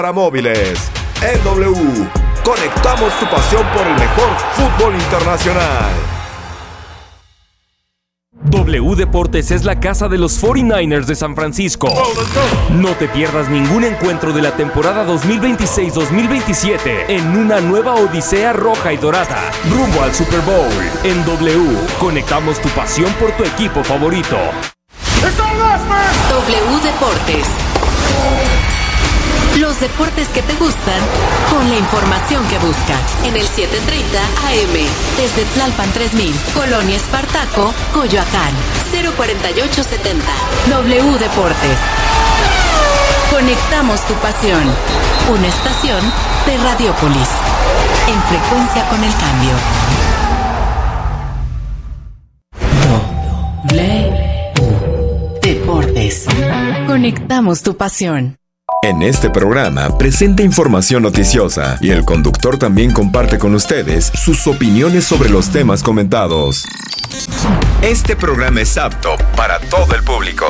para móviles. En W, conectamos tu pasión por el mejor fútbol internacional. W Deportes es la casa de los 49ers de San Francisco. No te pierdas ningún encuentro de la temporada 2026-2027 en una nueva odisea roja y dorada, rumbo al Super Bowl. En W, conectamos tu pasión por tu equipo favorito. W Deportes. Los deportes que te gustan, con la información que buscas. En el 730 AM, desde Tlalpan 3000, Colonia Espartaco, Coyoacán, 04870. W Deportes. Conectamos tu pasión. Una estación de Radiópolis. En frecuencia con el cambio. W Deportes. Conectamos tu pasión. En este programa presenta información noticiosa y el conductor también comparte con ustedes sus opiniones sobre los temas comentados. Este programa es apto para todo el público.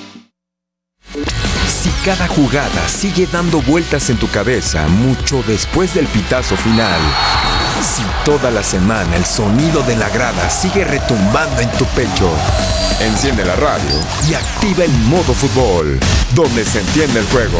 Si cada jugada sigue dando vueltas en tu cabeza mucho después del pitazo final, si toda la semana el sonido de la grada sigue retumbando en tu pecho, enciende la radio y activa el modo fútbol, donde se entiende el juego.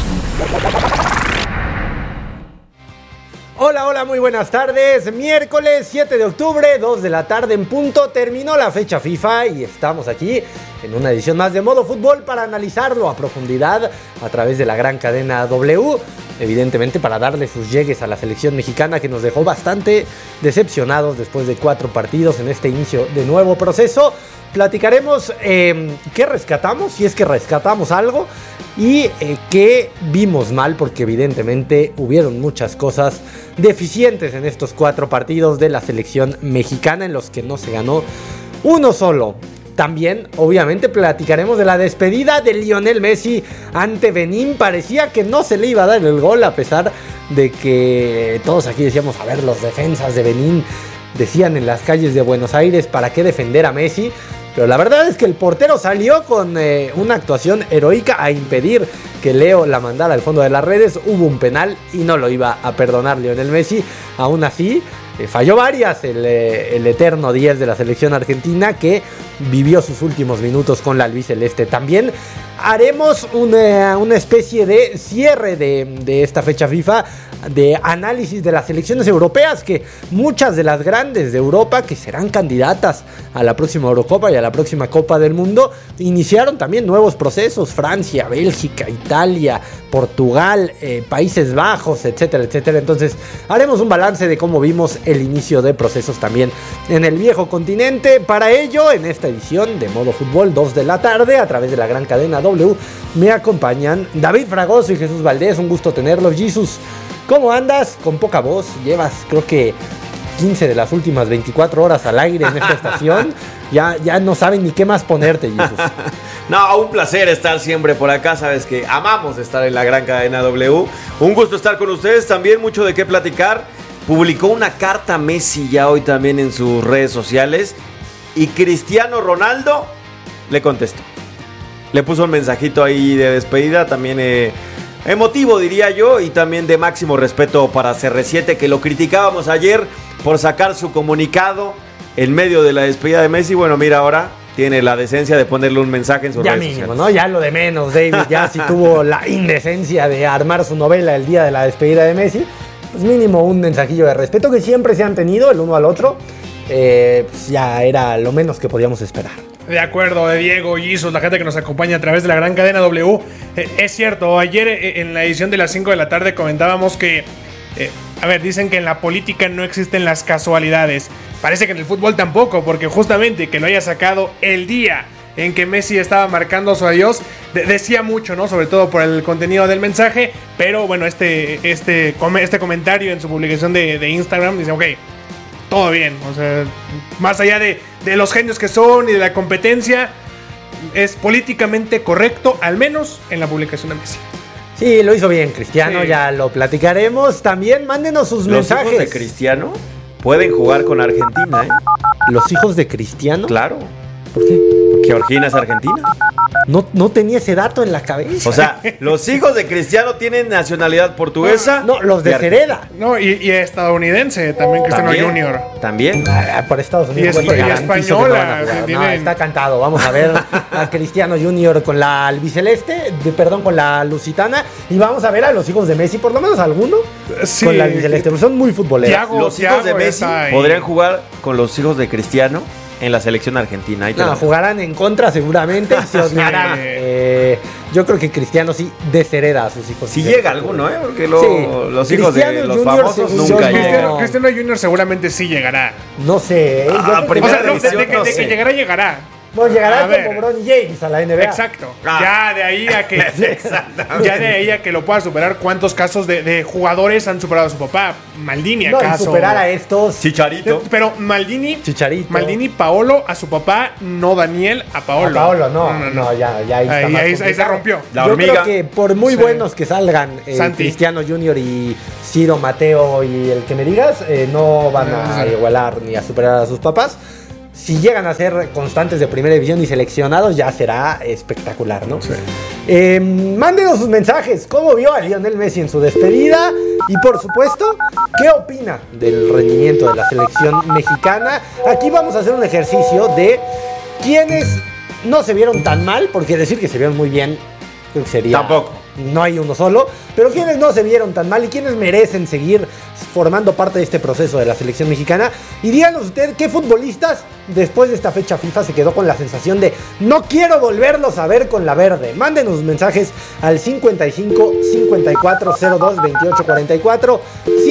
Hola, muy buenas tardes. Miércoles 7 de octubre, 2 de la tarde en punto. Terminó la fecha FIFA y estamos aquí en una edición más de Modo Fútbol para analizarlo a profundidad a través de la gran cadena W. Evidentemente para darle sus llegues a la selección mexicana, que nos dejó bastante decepcionados después de 4 partidos en este inicio de nuevo proceso. Platicaremos qué rescatamos, si es que rescatamos algo, y qué vimos mal, porque evidentemente hubieron muchas cosas deficientes en estos 4 partidos de la selección mexicana en los que no se ganó uno solo. También, obviamente, platicaremos de la despedida de Lionel Messi ante Benín. Parecía que no se le iba a dar el gol, a pesar de que todos aquí decíamos, a ver, los defensas de Benín decían en las calles de Buenos Aires, ¿para qué defender a Messi? Pero la verdad es que el portero salió con una actuación heroica a impedir que Leo la mandara al fondo de las redes. Hubo un penal y no lo iba a perdonar Lionel Messi. Aún así, falló varias el eterno 10 de la selección argentina, que vivió sus últimos minutos con la albiceleste. También haremos una especie de cierre de esta fecha FIFA, de análisis de las selecciones europeas, que muchas de las grandes de Europa, que serán candidatas a la próxima Eurocopa y a la próxima Copa del Mundo, iniciaron también nuevos procesos. Francia, Bélgica, Italia, Portugal, Países Bajos, etcétera, etcétera. Entonces haremos un balance de cómo vimos el inicio de procesos también en el viejo continente. Para ello, en esta edición de Modo Fútbol, 2 de la tarde, a través de la gran cadena W, me acompañan David Fragoso y Jesús Valdés. Un gusto tenerlos. Jesús, ¿cómo andas? Con poca voz, llevas creo que 15 de las últimas 24 horas al aire en esta estación. Ya no saben ni qué más ponerte, Jesús. No, un placer estar siempre por acá. Sabes que amamos estar en la gran cadena W. Un gusto estar con ustedes, también mucho de qué platicar. Publicó una carta Messi ya hoy también en sus redes sociales, y Cristiano Ronaldo le contestó. Le puso un mensajito ahí de despedida, también emotivo diría yo, y también de máximo respeto para CR7, que lo criticábamos ayer por sacar su comunicado en medio de la despedida de Messi. Bueno, mira, ahora tiene la decencia de ponerle un mensaje en sus redes mínimo, sociales. ¿no? Ya lo de menos, David. Ya si tuvo la indecencia de armar su novela el día de la despedida de Messi, pues mínimo un mensajillo de respeto, que siempre se han tenido el uno al otro. Pues ya era lo menos que podíamos esperar. De acuerdo, de Diego, Jesús, la gente que nos acompaña a través de la gran cadena W. Es cierto, ayer en la edición de las 5 de la tarde comentábamos que, dicen que en la política no existen las casualidades. Parece que en el fútbol tampoco, porque justamente que lo haya sacado el día en que Messi estaba marcando su adiós, decía mucho, ¿no? Sobre todo por el contenido del mensaje. Pero bueno, este comentario en su publicación de Instagram dice, ok, todo bien. O sea, más allá de los genios que son y de la competencia, es políticamente correcto, al menos en la publicación de Messi. Sí, lo hizo bien Cristiano, sí. Ya lo platicaremos. También mándenos sus mensajes. Los hijos de Cristiano pueden jugar con Argentina, ¿eh? ¿Los hijos de Cristiano? Claro. ¿Por qué? Porque Georgina es argentina. No tenía ese dato en la cabeza. O sea, los hijos de Cristiano tienen nacionalidad portuguesa. No, los de Cereda. No, y estadounidense también, Cristiano Junior. También. Por Estados Unidos. Y Bueno, garantizo que española, no van a jugar. No, tienen- está cantado. Vamos a ver a Cristiano Junior con la albiceleste, con la lusitana. Y vamos a ver a los hijos de Messi, por lo menos alguno, Sí. con la albiceleste. Porque son muy futboleros. Los hijos de Thiago Messi está ahí. podrían jugar con los hijos de Cristiano en la selección argentina. Ahí te No, lo- jugarán en contra seguramente y se odiarán. Yo creo que Cristiano sí deshereda a sus hijos. Si llega alguno, ¿eh? Porque Sí. los hijos de Cristiano los Junior, famosos según nunca yo, llegan. no. Cristiano Junior seguramente sí llegará. No sé. Yo creo que primera O sea, no, división, de no que sé. llegará, llegará. Bueno, llegará A ver. como Bronny James a la NBA. Exacto. Ah. Ya de ahí a que ya de ahí a que lo pueda superar. ¿Cuántos casos de jugadores han superado a su papá? Maldini, No, y acaso. superar a estos. Chicharito. Pero Maldini, Chicharito. Paolo a su papá, no Daniel a Paolo. A Paolo, no, ya ahí está más Ahí se complicado. rompió. La Yo hormiga. creo que por muy Sí. buenos que salgan Santi. Cristiano Junior y Ciro, Mateo y el que me digas, no van a igualar ni a superar a sus papás. Si llegan a ser constantes de primera división y seleccionados, ya será espectacular, ¿no? Sí. Mándenos sus mensajes. ¿Cómo vio a Lionel Messi en su despedida? Y por supuesto, ¿qué opina del rendimiento de la selección mexicana? Aquí vamos a hacer un ejercicio de quienes no se vieron tan mal, porque decir que se vieron muy bien, creo que sería... Tampoco. No hay uno solo, pero quienes no se vieron tan mal y quienes merecen seguir formando parte de este proceso de la selección mexicana. Y díganos usted qué futbolistas después de esta fecha FIFA se quedó con la sensación de no quiero volverlos a ver con la verde. Mándenos mensajes al 55 54 02 28 44.